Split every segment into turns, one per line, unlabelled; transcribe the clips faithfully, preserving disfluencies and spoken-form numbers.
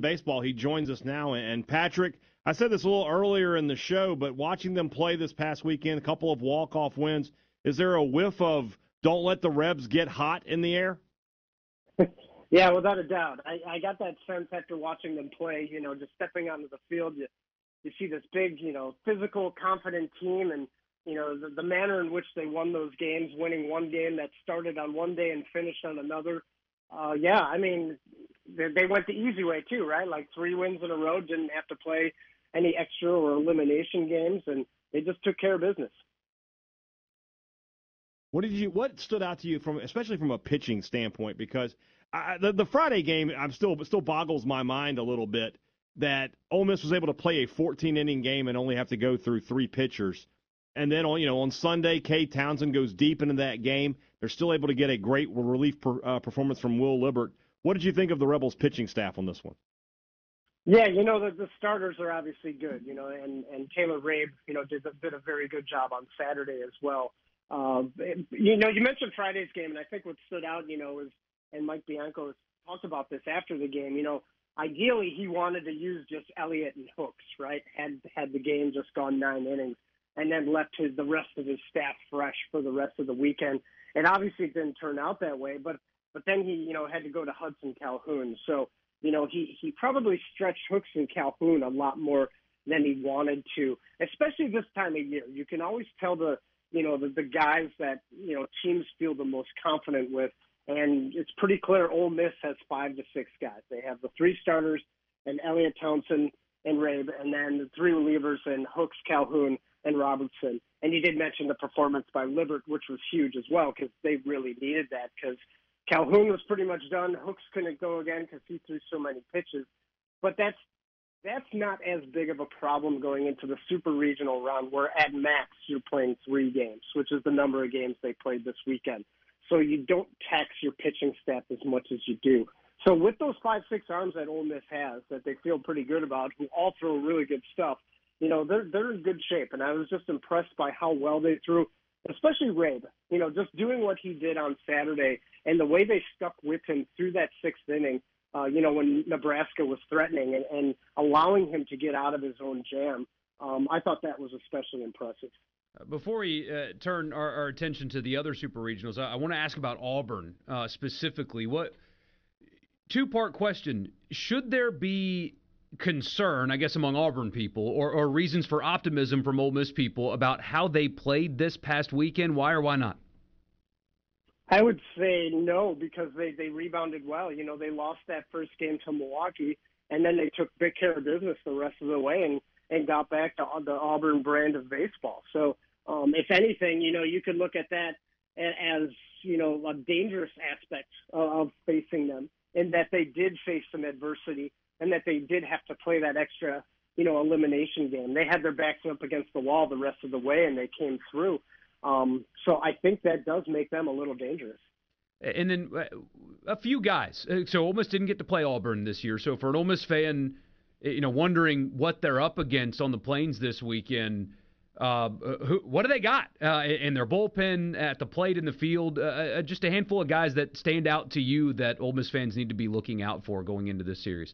baseball. He joins us now. And, Patrick, I said this a little earlier in the show, but watching them play this past weekend, a couple of walk-off wins, is there a whiff of don't let the Rebs get hot in the air?
Yeah, without a doubt. I, I got that sense after watching them play, you know, just stepping onto the field. You, you see this big, you know, physical, confident team, and, you know, the, the manner in which they won those games, winning one game that started on one day and finished on another. Uh, yeah, I mean, they, they went the easy way too, right? Like three wins in a row, didn't have to play any extra or elimination games, and they just took care of business.
What did you? What stood out to you from, especially from a pitching standpoint? Because I, the, the Friday game, I'm still still boggles my mind a little bit that Ole Miss was able to play a fourteen inning game and only have to go through three pitchers. And then on you know on Sunday, Cade Townsend goes deep into that game. They're still able to get a great relief per, uh, performance from Will Libbert. What did you think of the Rebels pitching staff on this one?
Yeah, you know, the, the starters are obviously good, you know, and, and Taylor Rabe, you know, did, did a very good job on Saturday as well. Uh, you know, you mentioned Friday's game, and I think what stood out, you know, is, and Mike Bianco talked about this after the game, you know, ideally he wanted to use just Elliott and Hooks, right, had had the game just gone nine innings, and then left his, the rest of his staff fresh for the rest of the weekend. And obviously it didn't turn out that way, but but then he, you know, had to go to Hudson Calhoun. So, you know, he, he probably stretched Hooks and Calhoun a lot more than he wanted to, especially this time of year. You can always tell the, you know, the, the guys that, you know, teams feel the most confident with. And it's pretty clear Ole Miss has five to six guys. They have the three starters and Elliott, Townsend, and Rabe, and then the three relievers and Hooks, Calhoun, and Robertson. And you did mention the performance by Libbert, which was huge as well because they really needed that because Calhoun was pretty much done. Hooks couldn't go again because he threw so many pitches. But that's that's not as big of a problem going into the super regional round where at max you're playing three games, which is the number of games they played this weekend. So you don't tax your pitching staff as much as you do. So with those five, six arms that Ole Miss has that they feel pretty good about, who all throw really good stuff, you know, they're they're in good shape. And I was just impressed by how well they threw, especially Rabe, you know, just doing what he did on Saturday and the way they stuck with him through that sixth inning, uh, you know, when Nebraska was threatening and, and allowing him to get out of his own jam. Um, I thought that was especially impressive.
Before we uh, turn our, our attention to the other super regionals, I, I want to ask about Auburn uh, specifically. What two-part question: should there be concern, I guess, among Auburn people, or, or reasons for optimism from Ole Miss people about how they played this past weekend? Why or why not?
I would say no, because they, they rebounded well. You know, they lost that first game to Milwaukee, and then they took big care of business the rest of the way and, and got back to the Auburn brand of baseball. So, um, if anything, you know, you could look at that as, you know, a dangerous aspect of facing them, in that they did face some adversity and that they did have to play that extra, you know, elimination game. They had their backs up against the wall the rest of the way, and they came through. Um, so I think that does make them a little dangerous.
And then a few guys. So Ole Miss didn't get to play Auburn this year. So for an Ole Miss fan, you know, wondering what they're up against on the Plains this weekend, uh, who, what do they got uh, in their bullpen, at the plate, in the field? Uh, just a handful of guys that stand out to you that Ole Miss fans need to be looking out for going into this series.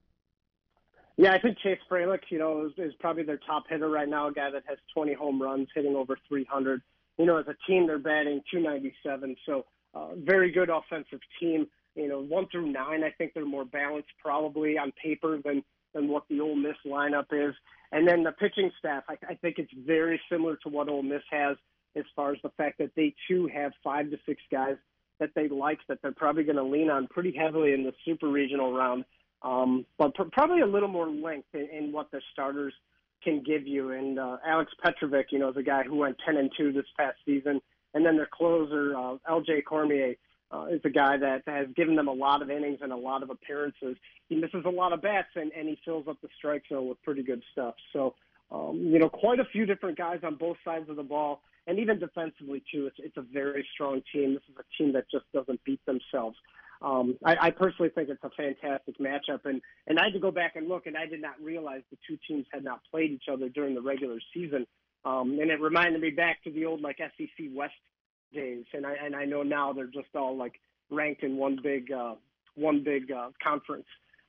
Yeah, I think Chase Fralick, you know, is, is probably their top hitter right now, a guy that has twenty home runs, hitting over three hundred. You know, as a team, they're batting two ninety-seven, so uh, very good offensive team. You know, one through nine, I think they're more balanced probably on paper than, than what the Ole Miss lineup is. And then the pitching staff, I, I think it's very similar to what Ole Miss has as far as the fact that they, too, have five to six guys that they like, that they're probably going to lean on pretty heavily in the super regional round. Um, but pr- probably a little more length in, in what the starters can give you. And uh, Alex Petrovic, you know, is a guy who went ten and two this past season. And then their closer, uh, L J Cormier, uh, is a guy that has given them a lot of innings and a lot of appearances. He misses a lot of bats, and, and he fills up the strike zone with pretty good stuff. So, um, you know, quite a few different guys on both sides of the ball. And even defensively, too, it's, it's a very strong team. This is a team that just doesn't beat themselves. Um, I, I personally think it's a fantastic matchup, and, and I had to go back and look, and I did not realize the two teams had not played each other during the regular season. Um, and it reminded me back to the old, like, S E C West days, and I and I know now they're just all, like, ranked in one big uh, one big uh, conference.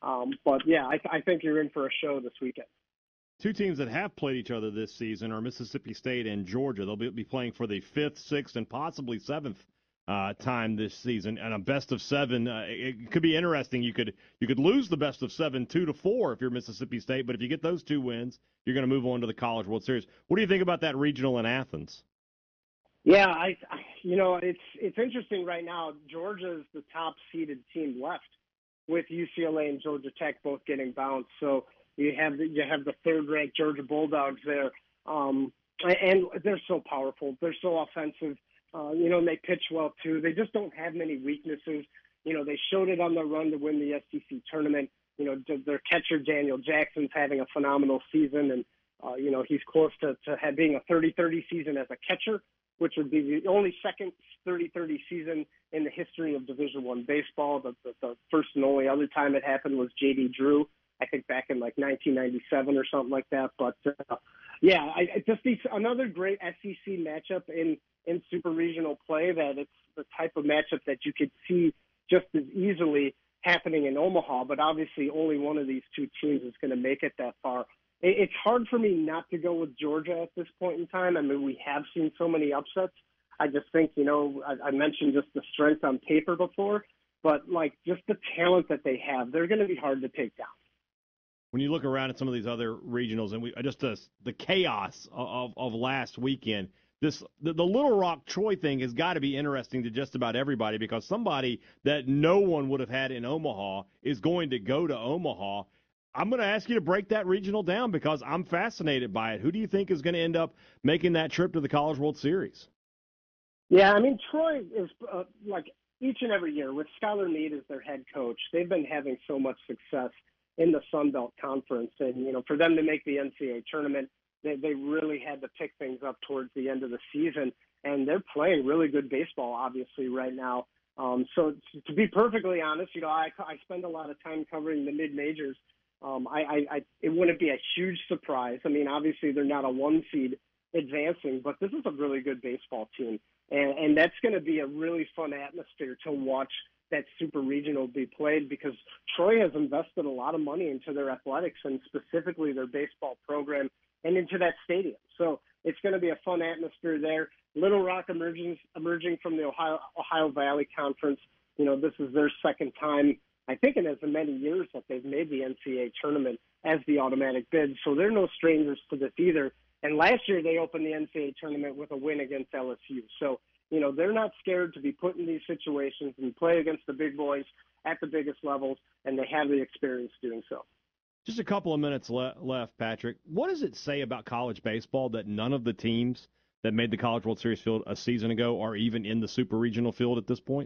Um, but yeah, I, I think you're in for a show this weekend.
Two teams that have played each other this season are Mississippi State and Georgia. They'll be, be playing for the fifth, sixth, and possibly seventh uh, time this season. And a best of seven, uh, it, it could be interesting. You could you could lose the best of seven two to four if you're Mississippi State, but if you get those two wins, you're going to move on to the College World Series. What do you think about that regional in Athens?
Yeah, I, I you know it's it's interesting right now. Georgia is the top seeded team left, with U C L A and Georgia Tech both getting bounced. So you have the, you have the third-ranked Georgia Bulldogs there, um, and they're so powerful. They're so offensive. Uh, you know, and they pitch well too. They just don't have many weaknesses. You know, they showed it on the run to win the S E C tournament. You know, their catcher Daniel Jackson's having a phenomenal season, and uh, you know he's close to, to have being a thirty thirty season as a catcher, which would be the only second thirty thirty season in the history of Division One baseball. The, the, the first and only other time it happened was J D Drew, I think back in like nineteen ninety-seven or something like that. But uh, yeah, I, I just see another great S E C matchup in, in super regional play. That it's the type of matchup that you could see just as easily happening in Omaha. But obviously, only one of these two teams is going to make it that far. It's hard for me not to go with Georgia at this point in time. I mean, we have seen so many upsets. I just think, you know, I, I mentioned just the strength on paper before, but like just the talent that they have, they're going to be hard to take down.
When you look around at some of these other regionals, and we just uh, the chaos of, of last weekend, this the, the Little Rock Troy thing has got to be interesting to just about everybody, because somebody that no one would have had in Omaha is going to go to Omaha. I'm going to ask you to break that regional down because I'm fascinated by it. Who do you think is going to end up making that trip to the College World Series?
Yeah, I mean, Troy is uh, like each and every year with Skylar Meade as their head coach. They've been having so much success in the Sun Belt Conference. And, you know, for them to make the N C double A tournament, they, they really had to pick things up towards the end of the season. And they're playing really good baseball, obviously, right now. Um, so to be perfectly honest, you know, I, I spend a lot of time covering the mid-majors. Um, I, I, I, it wouldn't be a huge surprise. I mean, obviously they're not a one seed advancing, but this is a really good baseball team. And, and that's going to be a really fun atmosphere to watch that super regional be played, because Troy has invested a lot of money into their athletics and specifically their baseball program and into that stadium. So it's going to be a fun atmosphere there. Little Rock emerging, emerging from the Ohio, Ohio Valley Conference. You know, this is their second time, I think, in as many years that they've made the N C double A tournament as the automatic bid. So they're no strangers to this either. And last year they opened the N C double A tournament with a win against L S U. So, you know, they're not scared to be put in these situations and play against the big boys at the biggest levels, and they have the experience doing so.
Just a couple of minutes le- left, Patrick. What does it say about college baseball that none of the teams that made the College World Series field a season ago are even in the super regional field at this point?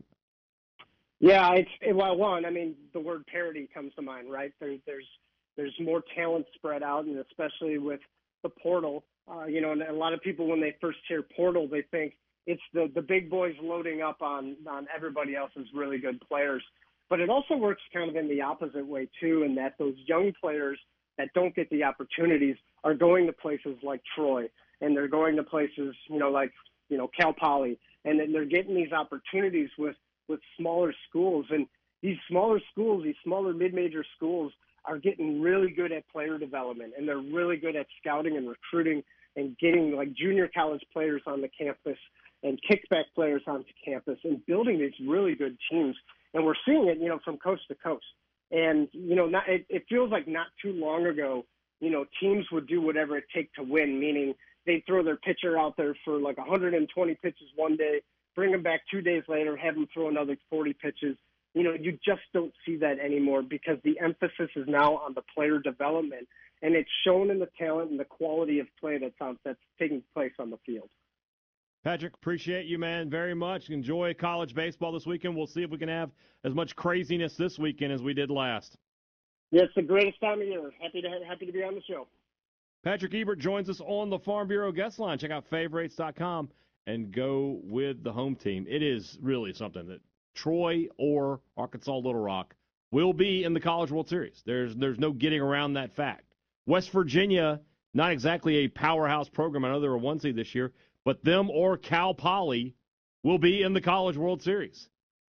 Yeah, it's well, one, I mean, the word parity comes to mind, right? There, there's there's more talent spread out, and especially with the portal, uh, you know, and a lot of people, when they first hear portal, they think it's the, the big boys loading up on, on everybody else's really good players. But it also works kind of in the opposite way, too, in that those young players that don't get the opportunities are going to places like Troy, and they're going to places, you know, like, you know, Cal Poly, and then they're getting these opportunities with, with smaller schools. And these smaller schools, these smaller mid-major schools are getting really good at player development, and they're really good at scouting and recruiting and getting like junior college players on the campus and kickback players onto campus and building these really good teams. And we're seeing it, you know, from coast to coast. And, you know, not, it, it feels like not too long ago, you know, teams would do whatever it takes to win, meaning they'd throw their pitcher out there for like one hundred twenty pitches one day, bring him back two days later, have him throw another forty pitches. You know, you just don't see that anymore because the emphasis is now on the player development, and it's shown in the talent and the quality of play that's on, that's taking place on the field.
Patrick, appreciate you, man, very much. Enjoy college baseball this weekend. We'll see if we can have as much craziness this weekend as we did last.
Yeah, it's the greatest time of year. Happy to happy to be on the show.
Patrick Ebert joins us on the Farm Bureau guest line. Check out favorites dot com and go with the home team. It is really something that Troy or Arkansas Little Rock will be in the College World Series. There's there's no getting around that fact. West Virginia, not exactly a powerhouse program. I know they were one seed this year, but them or Cal Poly will be in the College World Series.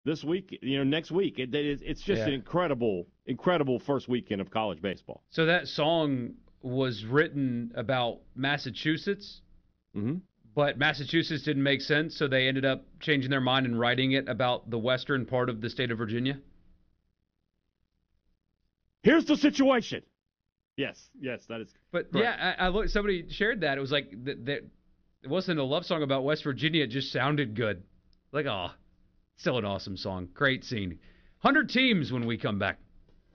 this week, you know, next week. It, it, it's just
Yeah.
an incredible, incredible first weekend of college baseball.
So that song was written about Massachusetts,
Mm-hmm.
but Massachusetts didn't make sense, so they ended up changing their mind and writing it about the western part of the state of Virginia.
Here's the situation. Yes, yes, that is.
But
correct.
yeah, I, I looked. Somebody shared that. It was like that. that it wasn't a love song about West Virginia. It just sounded good. Like, oh, still an awesome song. Great scene. one hundred teams when we come back.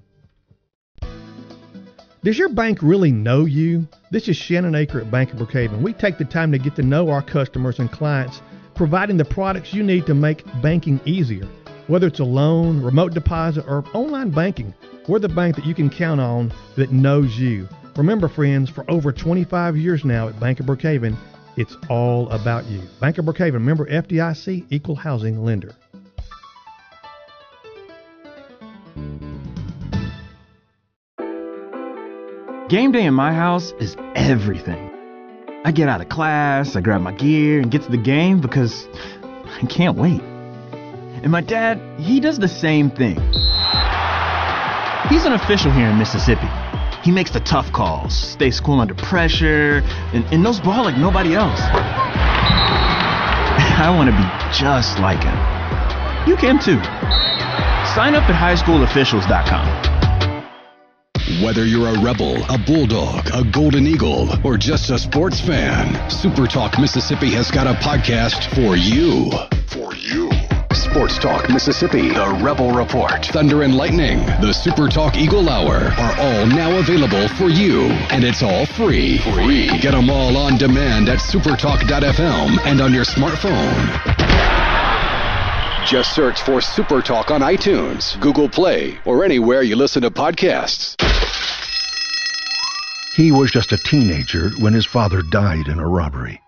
Does your bank really know you? This is Shannon Aker at Bank of Brookhaven. We take the time to get to know our customers and clients, providing the products you need to make banking easier. Whether it's a loan, remote deposit, or online banking, we're the bank that you can count on that knows you. Remember, friends, for over twenty-five years now at Bank of Brookhaven, it's all about you. Bank of Brookhaven, member F D I C, equal housing lender.
Game day in my house is everything. I get out of class, I grab my gear, and get to the game because I can't wait. And my dad, he does the same thing. He's an official here in Mississippi. He makes the tough calls, stays cool under pressure, and, and knows ball like nobody else. I want to be just like him. You can too. Sign up at high school officials dot com.
Whether you're a Rebel, a Bulldog, a Golden Eagle, or just a sports fan, Super Talk Mississippi has got a podcast for you. For you. Sports Talk Mississippi, the Rebel Report, Thunder and Lightning, the Super Talk Eagle Hour are all now available for you. And it's all free. Free. Get them all on demand at supertalk dot f m and on your smartphone. Just search for Super Talk on iTunes, Google Play, or anywhere you listen to podcasts.
He was just a teenager when his father died in a robbery.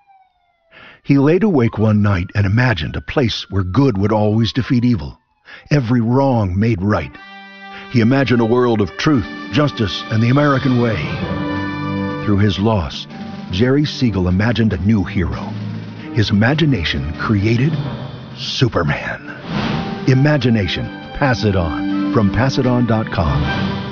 He laid awake one night and imagined a place where good would always defeat evil, every wrong made right. He imagined a world of truth, justice, and the American way. Through his loss, Jerry Siegel imagined a new hero. His imagination created Superman. Imagination. Pass it on. From pass it on dot com.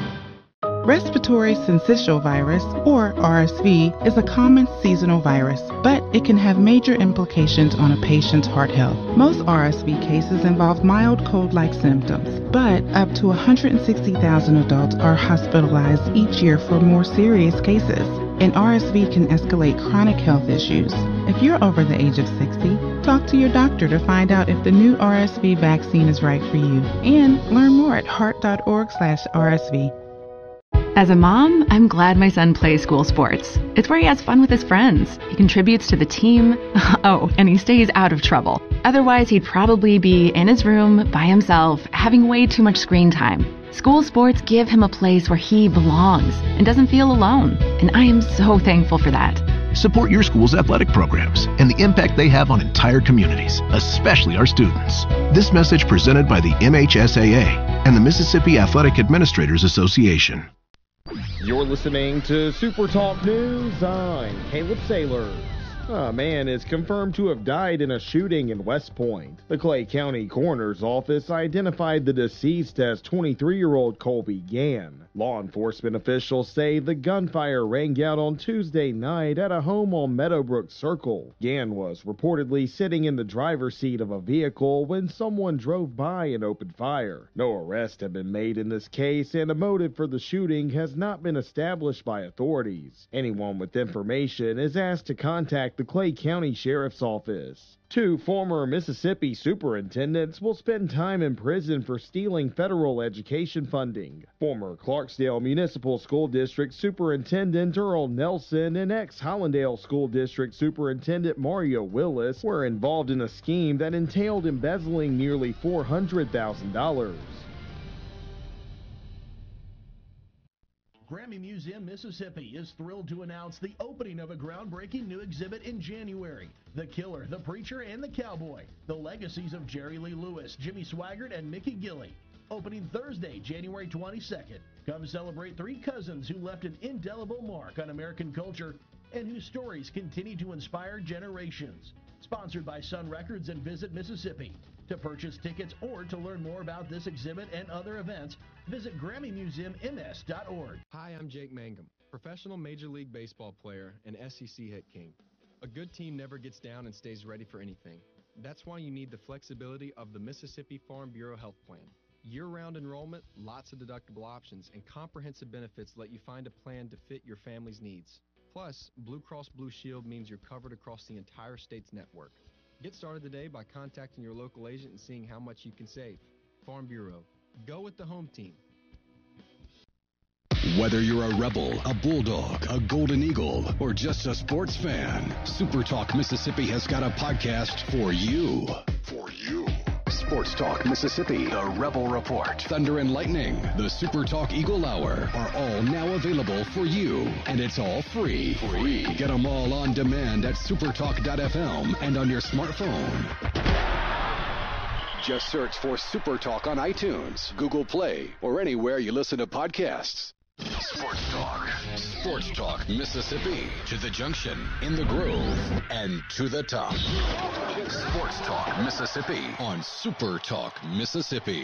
Respiratory syncytial virus, or R S V, is a common seasonal virus, but it can have major implications on a patient's heart health. Most R S V cases involve mild cold-like symptoms, but up to one hundred sixty thousand adults are hospitalized each year for more serious cases. And R S V can escalate chronic health issues. If you're over the age of sixty, talk to your doctor to find out if the new R S V vaccine is right for you. And learn more at heart dot org slash R S V.
As a mom, I'm glad my son plays school sports. It's where he has fun with his friends. He contributes to the team. Oh, and he stays out of trouble. Otherwise, he'd probably be in his room by himself, having way too much screen time. School sports give him a place where he belongs and doesn't feel alone. And I am so thankful for that.
Support your school's athletic programs and the impact they have on entire communities, especially our students. This message presented by the M H S A A and the Mississippi Athletic Administrators Association.
You're listening to Super Talk News. I'm Caleb Sailors. A man is confirmed to have died in a shooting in West Point. The Clay County Coroner's Office identified the deceased as twenty-three-year-old Colby Gann. Law enforcement officials say the gunfire rang out on Tuesday night at a home on Meadowbrook Circle. Gann was reportedly sitting in the driver's seat of a vehicle when someone drove by and opened fire. No arrests have been made in this case, and a motive for the shooting has not been established by authorities. Anyone with information is asked to contact the Clay County Sheriff's Office. Two former Mississippi superintendents will spend time in prison for stealing federal education funding. Former Clarksdale Municipal School District Superintendent Earl Nelson and ex-Hollandale School District Superintendent Mario Willis were involved in a scheme that entailed embezzling nearly four hundred thousand dollars.
Grammy Museum Mississippi is thrilled to announce the opening of a groundbreaking new exhibit in January. The Killer, the Preacher, and the Cowboy. The legacies of Jerry Lee Lewis, Jimmy Swaggart, and Mickey Gilley. Opening Thursday, January twenty-second. Come celebrate three cousins who left an indelible mark on American culture and whose stories continue to inspire generations. Sponsored by Sun Records and Visit Mississippi. To purchase tickets or to learn more about this exhibit and other events, visit Grammy Museum M S dot org.
Hi, I'm Jake Mangum, professional Major League Baseball player and S E C hit king. A good team never gets down and stays ready for anything. That's why you need the flexibility of the Mississippi Farm Bureau Health Plan. Year-round enrollment, lots of deductible options, and comprehensive benefits let you find a plan to fit your family's needs. Plus, Blue Cross Blue Shield means you're covered across the entire state's network. Get started today by contacting your local agent and seeing how much you can save. Farm Bureau. Go with the home team.
Whether you're a Rebel, a Bulldog, a Golden Eagle, or just a sports fan, Super Talk Mississippi has got a podcast for you. For you. Sports Talk Mississippi, the Rebel Report, Thunder and Lightning, the Super Talk Eagle Hour are all now available for you, and it's all free. Free. Get them all on demand at supertalk dot f m and on your smartphone. Just search for Super Talk on iTunes, Google Play, or anywhere you listen to podcasts. Sports Talk. Sports Talk Mississippi. To the junction, in the grove, and to the top. Sports Talk Mississippi on Super Talk Mississippi.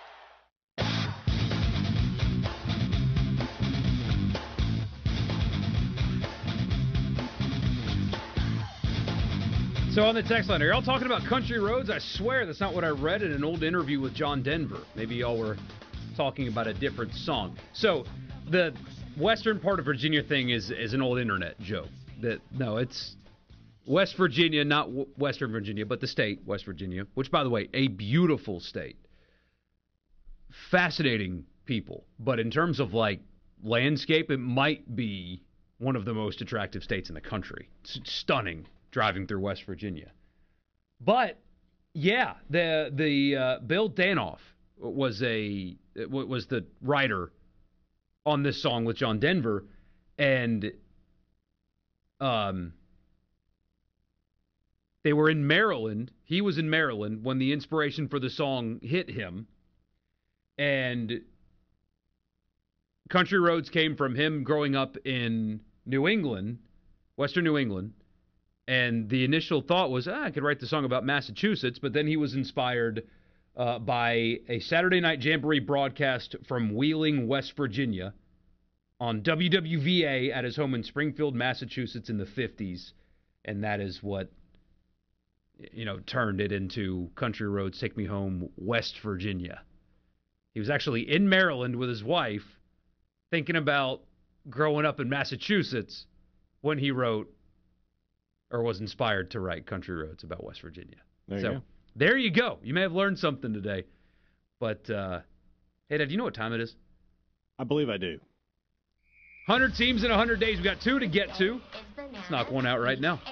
So on the text line, are y'all talking about country roads? I swear that's not what I read in an old interview with John Denver. Maybe y'all were talking about a different song. So the western part of Virginia thing is is an old internet joke. That no, it's West Virginia, not w- Western Virginia, but the state, West Virginia, which, by the way, a beautiful state. Fascinating people. But in terms of, like, landscape, it might be one of the most attractive states in the country. It's stunning driving through West Virginia. But, yeah, the the uh, Bill Danoff was a was the writer on this song with John Denver, and um, they were in Maryland. He was in Maryland when the inspiration for the song hit him, and Country Roads came from him growing up in New England, Western New England, and the initial thought was, ah, I could write the song about Massachusetts, but then he was inspired uh, by a Saturday Night Jamboree broadcast from Wheeling, West Virginia, on W W V A at his home in Springfield, Massachusetts in the fifties, and that is what, you know, turned it into Country Roads Take Me Home, West Virginia. He was actually in Maryland with his wife, thinking about growing up in Massachusetts when he wrote, or was inspired to write, Country Roads about West Virginia.
There
so,
you go.
There you go. You may have learned something today. But, uh, hey, Dad, do you know what time it is?
I believe I do.
one hundred teams in one hundred days. We got two to get to. Let's knock one out right now.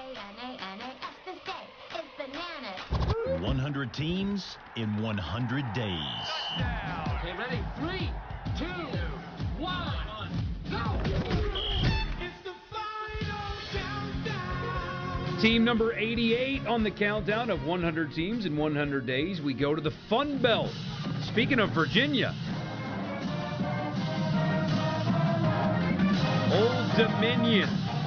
one hundred teams in one hundred days.
Okay, ready? Three, two, one, go! It's the final countdown.
Team number eighty-eight on the countdown of one hundred teams in one hundred days. We go to the Fun Belt. Speaking of Virginia, Old Dominion.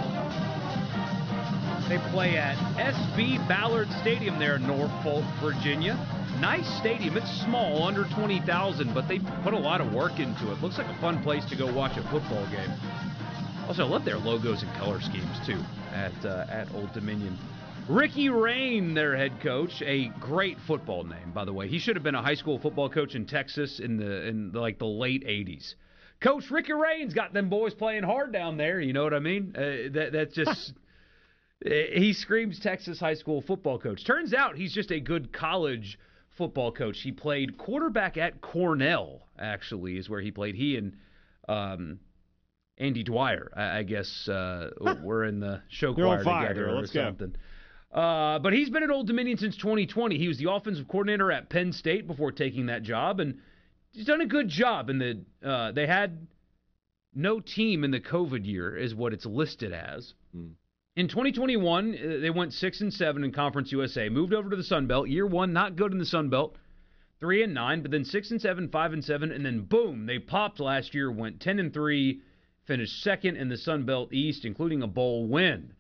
They play at S B Ballard Stadium there in Norfolk, Virginia. Nice stadium. It's small, under twenty thousand, but they put a lot of work into it. Looks like a fun place to go watch a football game. Also, I love their logos and color schemes, too, at uh, at Old Dominion. Ricky Rain, their head coach, a great football name, by the way. He should have been a high school football coach in Texas in the in the, like the late eighties. Coach Ricky Rain's got them boys playing hard down there. You know what I mean? Uh, that that's just he screams Texas high school football coach. Turns out he's just a good college football coach. He played quarterback at Cornell. Actually, is where he played. He and um, Andy Dwyer, I, I guess, uh, were in the show choir together or
Let's
something.
Go.
Uh, but he's been at Old Dominion since twenty twenty. He was the offensive coordinator at Penn State before taking that job, and he's done a good job. In the uh, they had no team in the COVID year, is what it's listed as.
Hmm.
In twenty twenty-one, uh, they went six and seven in Conference U S A. Moved over to the Sun Belt. Year one, not good in the Sun Belt. Three and nine, but then six and seven, five and seven, and then boom, they popped last year. Went ten and three, finished second in the Sun Belt East, including a bowl win.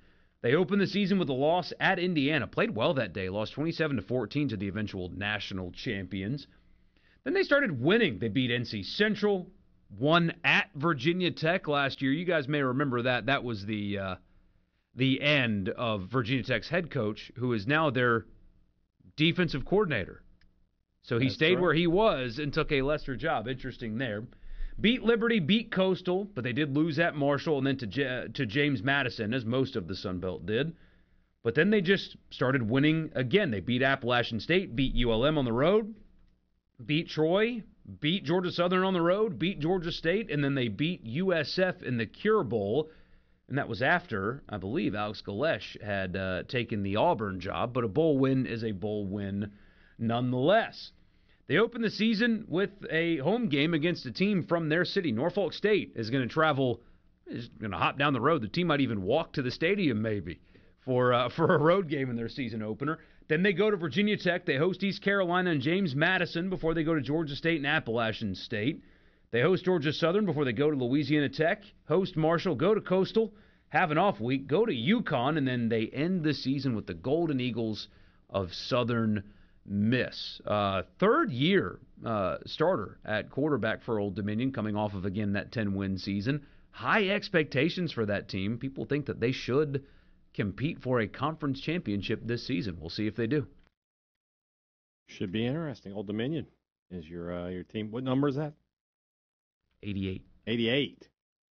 They opened the season with a loss at Indiana. Played well that day. Lost twenty-seven to fourteen to the eventual national champions. Then they started winning. They beat N C Central, won at Virginia Tech last year. You guys may remember that. That was the uh, the end of Virginia Tech's head coach, who is now their defensive coordinator. So he
That's
stayed
right.
where he was and took a lesser job. Interesting there. Beat Liberty, beat Coastal, but they did lose at Marshall and then to J- to James Madison, as most of the Sun Belt did. But then they just started winning again. They beat Appalachian State, beat U L M on the road, beat Troy, beat Georgia Southern on the road, beat Georgia State, and then they beat U S F in the Cure Bowl. And that was after, I believe, Alex Galesh had uh, taken the Auburn job. But a bowl win is a bowl win nonetheless. They open the season with a home game against a team from their city. Norfolk State is going to travel, is going to hop down the road. The team might even walk to the stadium maybe for uh, for a road game in their season opener. Then they go to Virginia Tech. They host East Carolina and James Madison before they go to Georgia State and Appalachian State. They host Georgia Southern before they go to Louisiana Tech, host Marshall, go to Coastal, have an off week, go to UConn, and then they end the season with the Golden Eagles of Southern Miss. Uh, third year uh, starter at quarterback for Old Dominion, coming off of, again, that ten-win season. High expectations for that team. People think that they should compete for a conference championship this season. We'll see if they do.
Should be interesting. Old Dominion is your uh, your team. What number is that?
eighty-eight.
eighty-eight.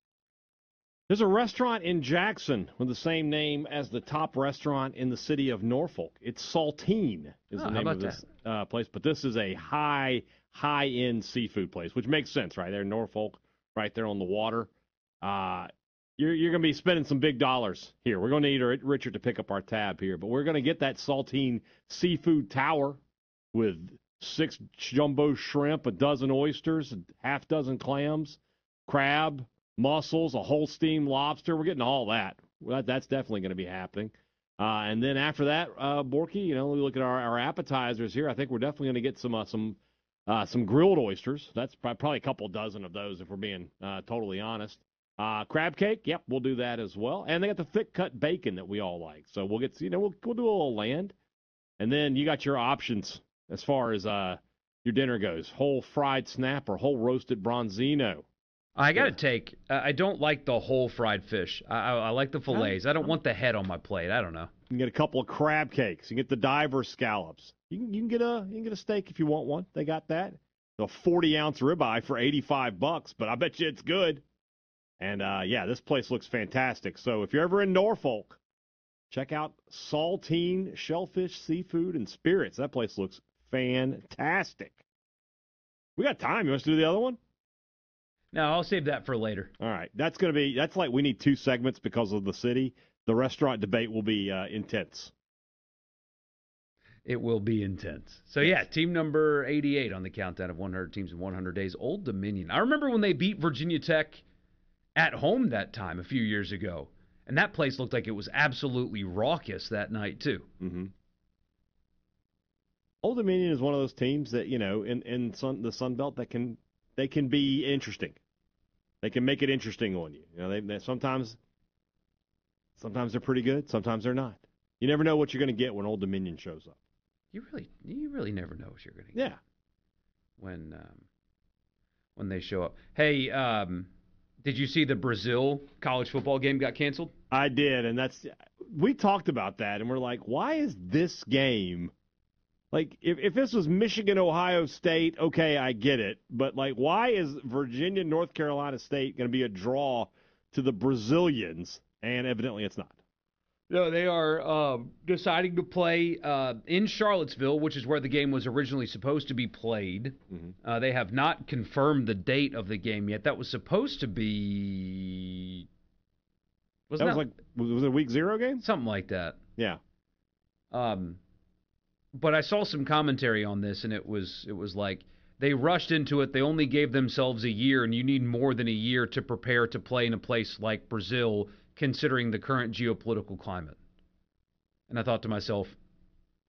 There's a restaurant in Jackson with the same name as the top restaurant in the city of Norfolk. It's Saltine is
Oh,
the
how
name
about
of this uh, place. But this is a high, high-end seafood place, which makes sense, right? There in Norfolk, right there on the water. Uh, you're you're going to be spending some big dollars here. We're going to need Richard to pick up our tab here. But we're going to get that Saltine Seafood Tower with six jumbo shrimp, a dozen oysters, a half dozen clams, crab, mussels, a whole steamed lobster. We're getting all that. Well, that that's definitely going to be happening. Uh, and then after that, uh, Borky, you know, we look at our, our appetizers here. I think we're definitely going to get some uh, some uh, some grilled oysters. That's probably a couple dozen of those if we're being uh, totally honest. Uh, crab cake, yep, we'll do that as well. And they got the thick cut bacon that we all like. So we'll get, you know, we'll we'll do a little land. And then you got your options as far as uh, your dinner goes: whole fried snap or whole roasted bronzino.
I got to take. Uh, I don't like the whole fried fish. I, I, I like the fillets. I don't want the head on my plate. I don't know.
You can get a couple of crab cakes. You can get the diver scallops. You can you can get a you can get a steak if you want one. They got that. The forty ounce ribeye for eighty five bucks, but I bet you it's good. And uh, yeah, this place looks fantastic. So if you're ever in Norfolk, check out Saltine Shellfish Seafood and Spirits. That place looks fantastic. We got time. You want us to do the other one?
No, I'll save that for later.
All right. That's going to be, that's like we need two segments because of the city. The restaurant debate will be uh, intense.
It will be intense. So, yeah, team number eighty-eight on the countdown of one hundred teams in one hundred days, Old Dominion. I remember when they beat Virginia Tech at home that time a few years ago, and that place looked like it was absolutely raucous that night, too.
Mm-hmm. Old Dominion is one of those teams that, you know, in, in sun, the Sun Belt that can, they can be interesting. They can make it interesting on you. You know, they, they sometimes, sometimes they're pretty good. Sometimes they're not. You never know what you're going to get when Old Dominion shows up.
You really, you really never know what you're going to get.
Yeah.
When, um, when they show up. Hey, um, did you see the Brazil college football game got canceled?
I did, and that's we talked about that, and we're like, why is this game? Like, if, if this was Michigan, Ohio State, okay, I get it. But, like, why is Virginia, North Carolina State going to be a draw to the Brazilians? And evidently it's not.
No, they are uh, deciding to play uh, in Charlottesville, which is where the game was originally supposed to be played.
Mm-hmm.
Uh, they have not confirmed the date of the game yet. That was supposed to be...
Wasn't that was that, like, was it a week zero game?
Something like that.
Yeah.
Um... But I saw some commentary on this, and it was it was like they rushed into it. They only gave themselves a year, and you need more than a year to prepare to play in a place like Brazil, considering the current geopolitical climate. And I thought to myself,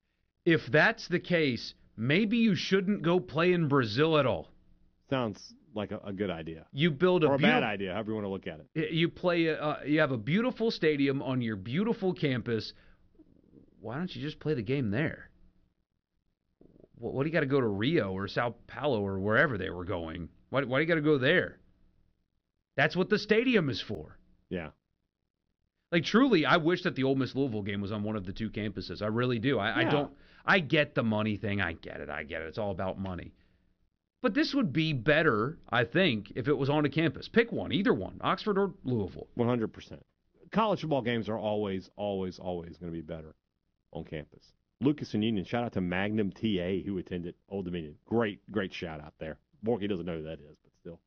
if that's the case, maybe you shouldn't go play in Brazil at all.
Sounds like a, a good idea.
You build a
or a
beautiful,
bad idea, however you want to look at it.
You play. Uh, you have a beautiful stadium on your beautiful campus. Why don't you just play the game there? What, what do you got to go to Rio or Sao Paulo or wherever they were going? Why, why do you got to go there? That's what the stadium is for.
Yeah.
Like, truly, I wish that the Ole Miss Louisville game was on one of the two campuses. I really do. I,
Yeah.
I don't. I get the money thing. I get it. I get it. It's all about money. But this would be better, I think, if it was on a campus. Pick one, either one, Oxford or Louisville.
one hundred percent. College football games are always, always, always going to be better on campus. Lucas and Union, shout out to Magnum T A who attended Old Dominion. Great, great shout out there. Borky doesn't know who that is, but still.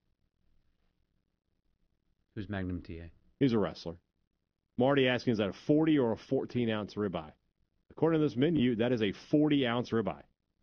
Who's Magnum T A?
He's a wrestler. Marty asking, is that a forty or a fourteen ounce ribeye? According to this menu, that is a forty ounce ribeye.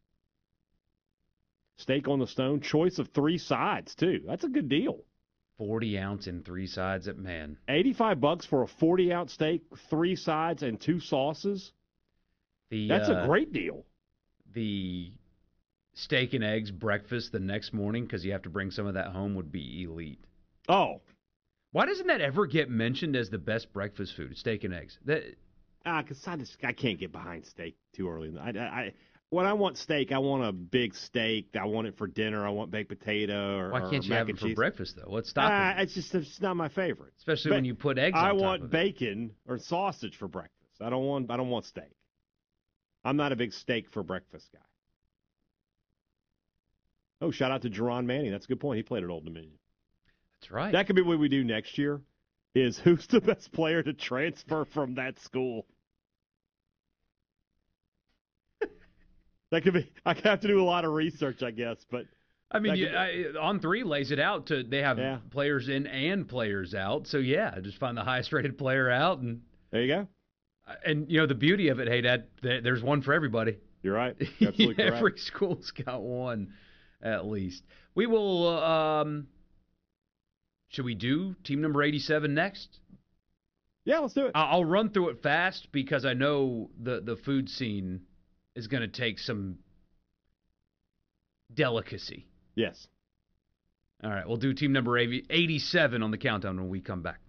Steak on the stone, choice of three sides, too. That's a good deal.
forty ounce and three sides at man.
eighty-five bucks for a forty ounce steak, three sides, and two sauces.
The,
That's
uh,
a great deal.
The steak and eggs breakfast the next morning, because you have to bring some of that home, would be elite.
Oh.
Why doesn't that ever get mentioned as the best breakfast food, steak and eggs? That
Ah, because I just I can't get behind steak too early. I, I, I when I want steak, I want a big steak. I want it for dinner. I want baked potato or
Why
or
can't you
mac
have
and
it for
cheese.
breakfast, though? What's stopping
Ah,
you?
it's just it's not my favorite.
Especially
But
when you put eggs on
I
top
want
of it.
bacon or sausage for breakfast. I don't want I don't want steak. I'm not a big steak for breakfast guy. Oh, shout out to Jerron Manning. That's a good point. He played at Old Dominion.
That's right.
That could be what we do next year. Is who's the best player to transfer from that school? That could be. I have to do a lot of research, I guess. But
I mean,
that
you,
could-
I, on three lays it out to they have
Yeah.
players in and players out. So yeah, just find the highest rated player out, and
there you go.
And you know the beauty of it, hey, Dad, th- there's one for everybody.
You're right. You're absolutely correct.
Every school's got one, at least. We will. Um, should we do team number eighty-seven next?
Yeah, let's do it.
I- I'll run through it fast because I know the the food scene is going to take some delicacy.
Yes.
All right, we'll do team number eighty-seven on the countdown when we come back.